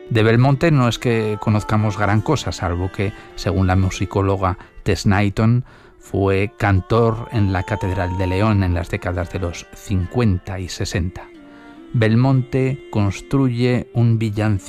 De Belmonte no es que conozcamos gran cosa, salvo que, según la musicóloga Tess Knighton, fue cantor en la Catedral de León en las décadas de los 50 y 60. Belmonte construye un villancico